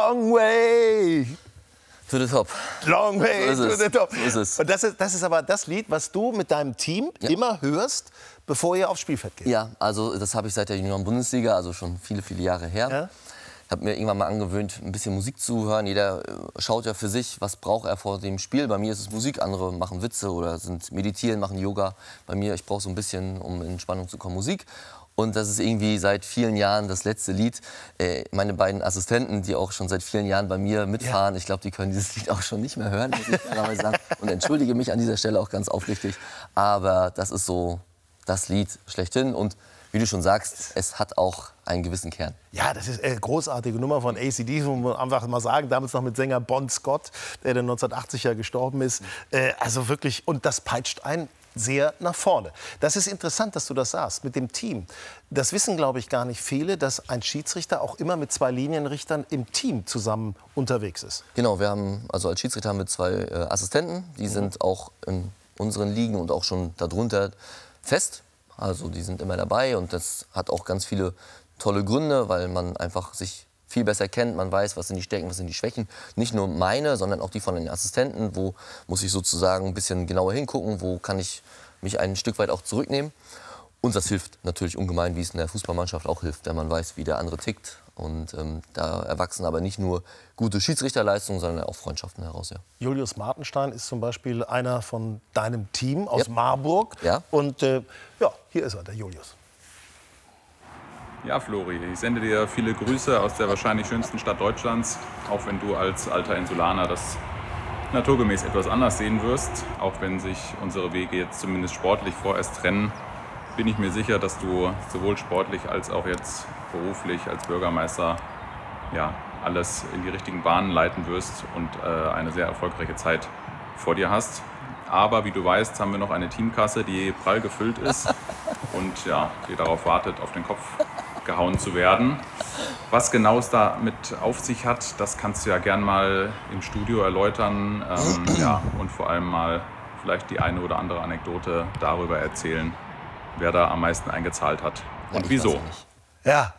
Long way to the top. Long way So to ist the es. top. So ist es. Und das ist aber das Lied, was du mit deinem Team immer hörst, bevor ihr aufs Spielfeld geht. Ja, also das habe ich seit der Junioren-Bundesliga, also schon viele, viele Jahre her. Ja? Ich habe mir irgendwann mal angewöhnt, ein bisschen Musik zu hören. Jeder schaut ja für sich, was braucht er vor dem Spiel. Bei mir ist es Musik, andere machen Witze oder sind meditieren, machen Yoga. Bei mir, ich brauche so ein bisschen, um in Entspannung zu kommen, Musik. Und das ist irgendwie seit vielen Jahren das letzte Lied. Meine beiden Assistenten, die auch schon seit vielen Jahren bei mir mitfahren, ich glaube, die können dieses Lied auch schon nicht mehr hören, muss ich fairerweise sagen. Und entschuldige mich an dieser Stelle auch ganz aufrichtig. Aber das ist so das Lied schlechthin. Und wie du schon sagst, es hat auch einen gewissen Kern. Ja, das ist eine großartige Nummer von AC/DC, muss man einfach mal sagen. Damals noch mit Sänger Bon Scott, der dann 1980 ja gestorben ist. Also wirklich, und das peitscht einen sehr nach vorne. Das ist interessant, dass du das sagst, mit dem Team. Das wissen, glaube ich, gar nicht viele, dass ein Schiedsrichter auch immer mit zwei Linienrichtern im Team zusammen unterwegs ist. Genau, wir haben, also als Schiedsrichter haben wir zwei Assistenten. Die sind auch in unseren Ligen und auch schon darunter fest. Also die sind immer dabei und das hat auch ganz viele tolle Gründe, weil man einfach sich viel besser kennt. Man weiß, was sind die Stärken, was sind die Schwächen. Nicht nur meine, sondern auch die von den Assistenten. Wo muss ich sozusagen ein bisschen genauer hingucken, wo kann ich mich ein Stück weit auch zurücknehmen. Und das hilft natürlich ungemein, wie es in der Fußballmannschaft auch hilft, wenn man weiß, wie der andere tickt. Und da erwachsen aber nicht nur gute Schiedsrichterleistungen, sondern auch Freundschaften heraus. Ja. Julius Martenstein ist zum Beispiel einer von deinem Team aus Marburg. Ja. Und ja, hier ist er, der Julius. Ja, Flori, ich sende dir viele Grüße aus der wahrscheinlich schönsten Stadt Deutschlands, auch wenn du als alter Insulaner das naturgemäß etwas anders sehen wirst. Auch wenn sich unsere Wege jetzt zumindest sportlich vorerst trennen, bin ich mir sicher, dass du sowohl sportlich als auch jetzt beruflich als Bürgermeister ja, alles in die richtigen Bahnen leiten wirst und eine sehr erfolgreiche Zeit vor dir hast. Aber wie du weißt, haben wir noch eine Teamkasse, die prall gefüllt ist und ja, die darauf wartet, auf den Kopf gehauen zu werden. Was genau es damit auf sich hat, das kannst du ja gern mal im Studio erläutern ja, und vor allem mal vielleicht die eine oder andere Anekdote darüber erzählen, wer da am meisten eingezahlt hat und Ja, wieso. Ja,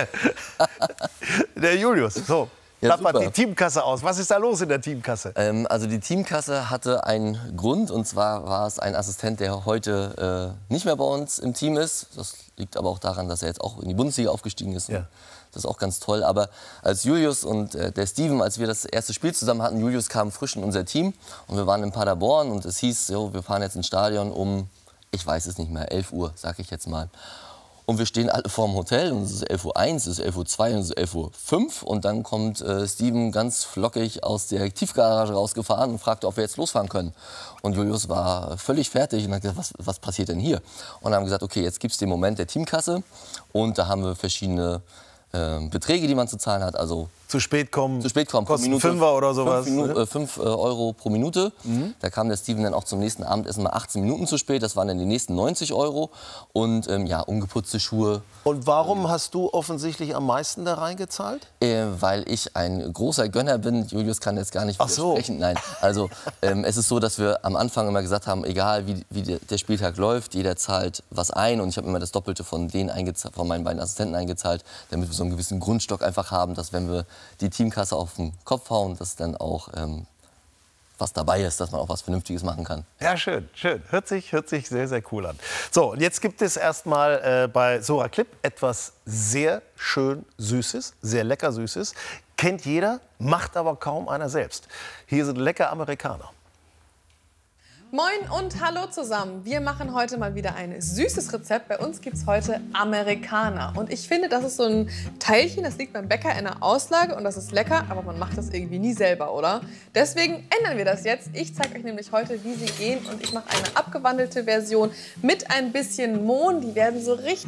der Julius. So, Ja, klappert super. die Teamkasse aus. Was ist da los in der Teamkasse? Also die Teamkasse hatte einen Grund, und zwar war es ein Assistent, der heute nicht mehr bei uns im Team ist. Das liegt aber auch daran, dass er jetzt auch in die Bundesliga aufgestiegen ist. Ja. Das ist auch ganz toll. Aber als Julius und der Steven, als wir das erste Spiel zusammen hatten, Julius kam frisch in unser Team und wir waren in Paderborn und es hieß, jo, wir fahren jetzt ins Stadion um, ich weiß es nicht mehr, 11 Uhr, sag ich jetzt mal. Und wir stehen alle vor dem Hotel und es ist 11:01 Uhr, es ist 11:02 Uhr und es ist 11:05 Uhr. Und dann kommt Steven ganz flockig aus der Tiefgarage rausgefahren und fragte, ob wir jetzt losfahren können. Und Julius war völlig fertig und hat gesagt, was passiert denn hier? Und haben gesagt, okay, jetzt gibt es den Moment der Teamkasse und da haben wir verschiedene Beträge, die man zu zahlen hat. Also Zu spät kommen, pro kosten Minute, Fünfer oder sowas. 5 Euro pro Minute. Da kam der Steven dann auch zum nächsten Abendessen mal 18 Minuten zu spät. Das waren dann die nächsten 90 Euro. Und ja, ungeputzte Schuhe. Und warum hast du offensichtlich am meisten da reingezahlt? Weil ich ein großer Gönner bin. Julius kann jetzt gar nicht Ach so. widersprechen. Nein, also es ist so, dass wir am Anfang immer gesagt haben, egal wie der Spieltag läuft, jeder zahlt was ein. Und ich habe immer das Doppelte von meinen beiden Assistenten eingezahlt, damit wir so einen gewissen Grundstock einfach haben, dass wenn wir die Teamkasse auf den Kopf hauen, dass dann auch was dabei ist, dass man auch was Vernünftiges machen kann. Ja, schön, schön. Hört sich sehr, sehr cool an. So, und jetzt gibt es erstmal bei Sora Clip etwas sehr schön Süßes, sehr lecker Süßes. Kennt jeder, macht aber kaum einer selbst. Hier sind lecker Amerikaner. Moin und hallo zusammen. Wir machen heute mal wieder ein süßes Rezept. Bei uns gibt es heute Amerikaner. Und ich finde, das ist so ein Teilchen, das liegt beim Bäcker in der Auslage und das ist lecker, aber man macht das irgendwie nie selber, oder? Deswegen ändern wir das jetzt. Ich zeige euch nämlich heute, wie sie gehen und ich mache eine abgewandelte Version mit ein bisschen Mohn. Die werden so richtig